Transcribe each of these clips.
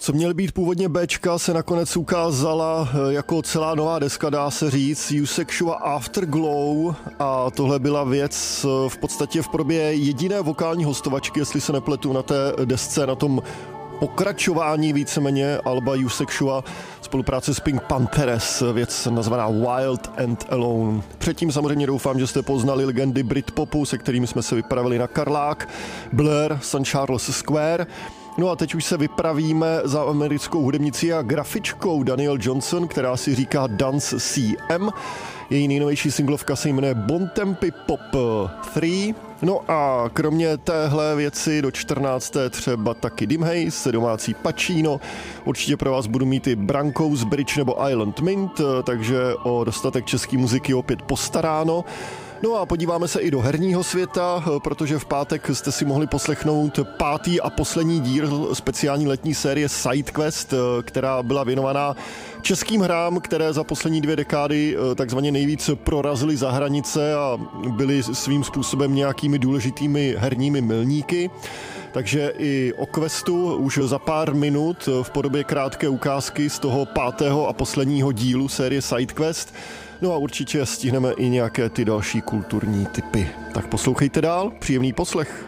Co měly být původně Bčka, se nakonec ukázala jako celá nová deska, dá se říct, Eusexual Afterglow, a tohle byla věc v podstatě v podobě jediné vokální hostovačky, jestli se nepletu, na té desce, na tom pokračování víceméně alba Eusexual, spolupráce s Pink Panthers, věc nazvaná Wild and Alone. Předtím samozřejmě doufám, že jste poznali legendy Britpopu, se kterými jsme se vypravili na Karlák, Blur, St. Charles Square. No a teď už se vypravíme za americkou hudebnicí a grafičkou Danielle Johnson, která si říká Dance CM. Její nejnovější singlovka se jmenuje Bontempi Pop 3. No a kromě téhle věci do 14. třeba taky Dim Hayes, domácí Pacino. Určitě pro vás budu mít i Brankos Bridge nebo Island Mint, takže o dostatek české muziky opět postaráno. No a podíváme se i do herního světa, protože v pátek jste si mohli poslechnout 5. a poslední díl speciální letní série SideQuest, která byla věnovaná českým hrám, které za poslední 2 dekády takzvaně nejvíc prorazily za hranice a byly svým způsobem nějakými důležitými herními milníky. Takže i o Questu už za pár minut v podobě krátké ukázky z toho 5. a posledního dílu série SideQuest. No a určitě stihneme i nějaké ty další kulturní tipy. Tak poslouchejte dál, příjemný poslech.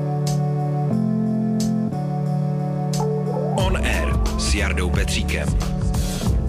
On Air s Jardou Petříkem.